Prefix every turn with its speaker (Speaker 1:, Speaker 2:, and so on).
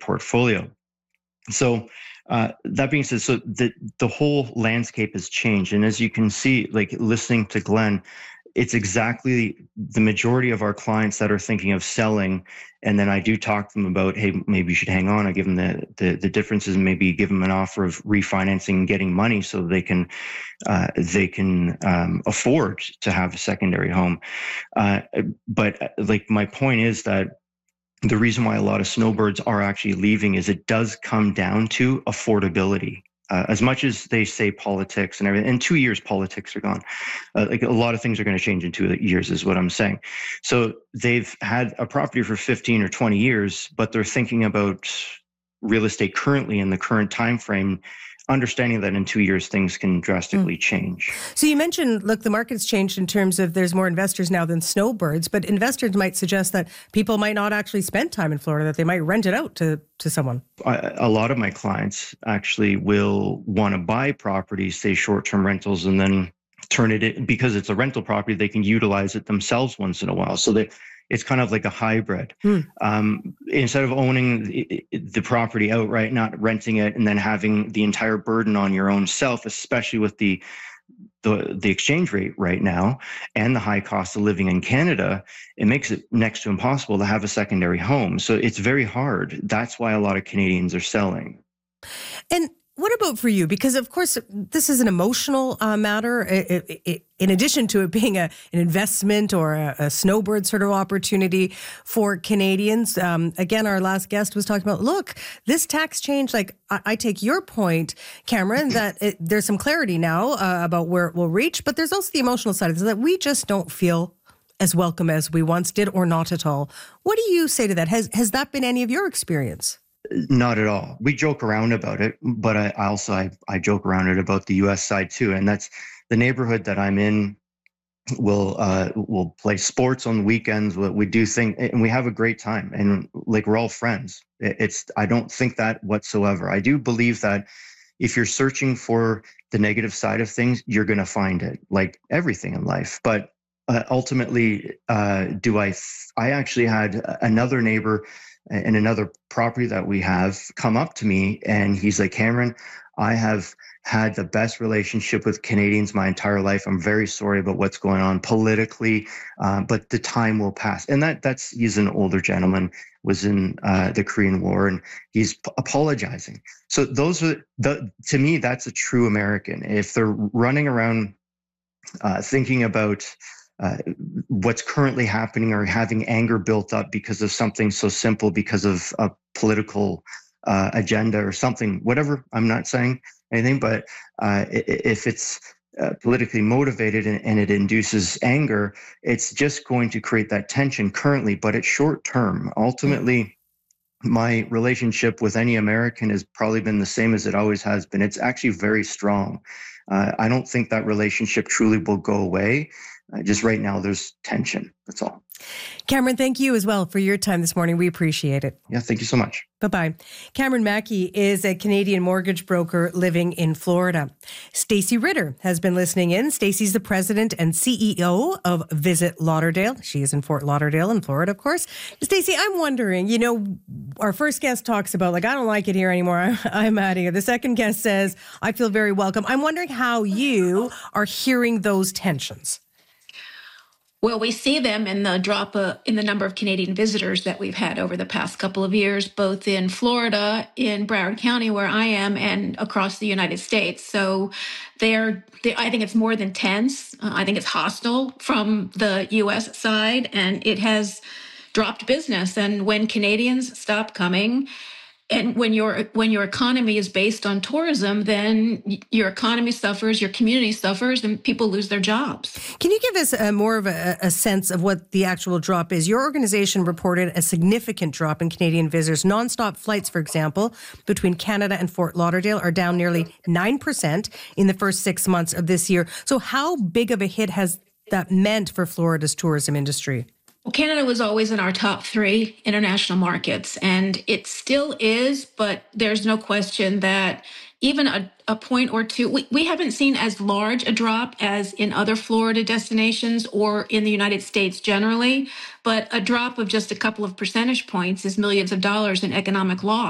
Speaker 1: portfolio. So that being said, so the whole landscape has changed. And as you can see, like listening to Glenn, it's exactly the majority of our clients that are thinking of selling. And then I do talk to them about, hey, maybe you should hang on. I give them the differences and maybe give them an offer of refinancing and getting money so they can afford to have a secondary home. But like my point is that the reason why a lot of snowbirds are actually leaving is it does come down to affordability. As much as they say politics and everything, in 2 years, politics are gone. Like a lot of things are going to change in 2 years is what I'm saying. So they've had a property for 15 or 20 years, but they're thinking about real estate currently in the current time frame, understanding that in 2 years things can drastically change.
Speaker 2: So you mentioned, look, the market's changed in terms of there's more investors now than snowbirds, but investors might suggest that people might not actually spend time in Florida, that they might rent it out to someone.
Speaker 1: A lot of my clients actually will want to buy properties, say short-term rentals, and then turn it in, because it's a rental property, they can utilize it themselves once in a while. So it's kind of like a hybrid. Instead of owning the property outright, not renting it, and then having the entire burden on your own self, especially with the exchange rate right now and the high cost of living in Canada, it makes it next to impossible to have a secondary home. So it's very hard. That's why a lot of Canadians are selling.
Speaker 2: And what about for you? Because, of course, this is an emotional matter. In addition to it being an investment or a snowbird sort of opportunity for Canadians. Again, our last guest was talking about, look, this tax change, like I take your point, Cameron, that there's some clarity now about where it will reach, but there's also the emotional side of this, that we just don't feel as welcome as we once did, or not at all. What do you say to that? Has that been any of your experience?
Speaker 1: Not at all. We joke around about it, but I joke around it about the U.S. side too, and that's the neighborhood that I'm in. We'll play sports on the weekends. We do things, and we have a great time, and like we're all friends. I don't think that whatsoever. I do believe that if you're searching for the negative side of things, you're going to find it, like everything in life. But ultimately, I actually had another neighbor and another property that we have come up to me, and he's like, Cameron, I have had the best relationship with Canadians my entire life. I'm very sorry about what's going on politically, but the time will pass. And he's an older gentleman, was in the Korean War, and he's apologizing. So to me, that's a true American. If they're running around thinking about what's currently happening or having anger built up because of something so simple, because of a political agenda or something, whatever, I'm not saying anything, but if it's politically motivated and it induces anger, it's just going to create that tension currently, but it's short term. Ultimately, my relationship with any American has probably been the same as it always has been. It's actually very strong. I don't think that relationship truly will go away. Just right now, there's tension. That's all.
Speaker 2: Cameron, thank you as well for your time this morning. We appreciate it.
Speaker 1: Yeah, thank you so much.
Speaker 2: Bye-bye. Cameron Mackey is a Canadian mortgage broker living in Florida. Stacey Ritter has been listening in. Stacey's the president and CEO of Visit Lauderdale. She is in Fort Lauderdale in Florida, of course. Stacey, I'm wondering, our first guest talks about, I don't like it here anymore. I'm out of here. The second guest says, I feel very welcome. I'm wondering how you are hearing those tensions.
Speaker 3: Well, we see them in the drop in the number of Canadian visitors that we've had over the past couple of years, both in Florida, in Broward County, where I am, and across the United States. So I think it's more than tense. I think it's hostile from the U.S. side, and it has dropped business. And when Canadians stop coming, and when your economy is based on tourism, then your economy suffers, your community suffers, and people lose their jobs.
Speaker 2: Can you give us more of a sense of what the actual drop is? Your organization reported a significant drop in Canadian visitors. Nonstop flights, for example, between Canada and Fort Lauderdale are down nearly 9% in the first 6 months of this year. So how big of a hit has that meant for Florida's tourism industry?
Speaker 3: Well, Canada was always in our top 3 international markets, and it still is, but there's no question that even a point or two, we haven't seen as large a drop as in other Florida destinations or in the United States generally, but a drop of just a couple of percentage points is millions of dollars in economic loss.